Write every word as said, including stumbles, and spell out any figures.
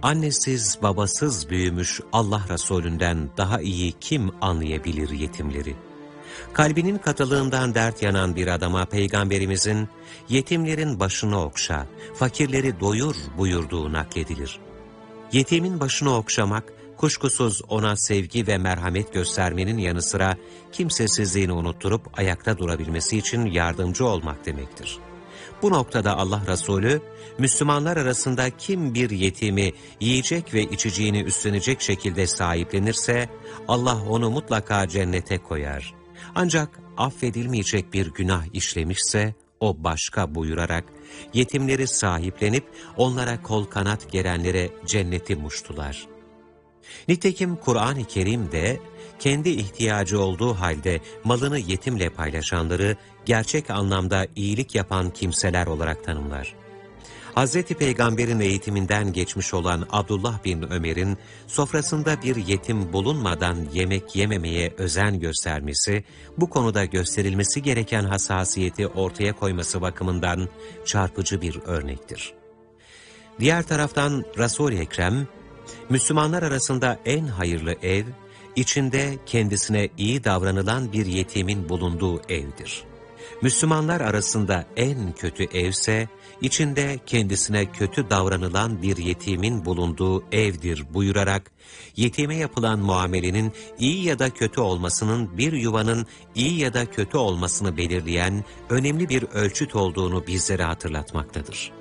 Annesiz, babasız büyümüş Allah Resulünden daha iyi kim anlayabilir yetimleri? Kalbinin katılığından dert yanan bir adama Peygamberimizin, yetimlerin başını okşa, fakirleri doyur buyurduğu nakledilir. Yetimin başını okşamak, kuşkusuz ona sevgi ve merhamet göstermenin yanı sıra kimsesizliğini unutturup ayakta durabilmesi için yardımcı olmak demektir. Bu noktada Allah Resulü, Müslümanlar arasında kim bir yetimi yiyecek ve içeceğini üstlenecek şekilde sahiplenirse, Allah onu mutlaka cennete koyar. Ancak affedilmeyecek bir günah işlemişse, o başka buyurarak, yetimleri sahiplenip onlara kol kanat gerenlere cenneti muştular. Nitekim Kur'an-ı Kerim de kendi ihtiyacı olduğu halde malını yetimle paylaşanları gerçek anlamda iyilik yapan kimseler olarak tanımlar. Hazreti Peygamber'in eğitiminden geçmiş olan Abdullah bin Ömer'in sofrasında bir yetim bulunmadan yemek yememeye özen göstermesi, bu konuda gösterilmesi gereken hassasiyeti ortaya koyması bakımından çarpıcı bir örnektir. Diğer taraftan Resul-i Ekrem, Müslümanlar arasında en hayırlı ev, içinde kendisine iyi davranılan bir yetimin bulunduğu evdir. Müslümanlar arasında en kötü evse, içinde kendisine kötü davranılan bir yetimin bulunduğu evdir buyurarak, yetime yapılan muamelenin iyi ya da kötü olmasının bir yuvanın iyi ya da kötü olmasını belirleyen önemli bir ölçüt olduğunu bizlere hatırlatmaktadır.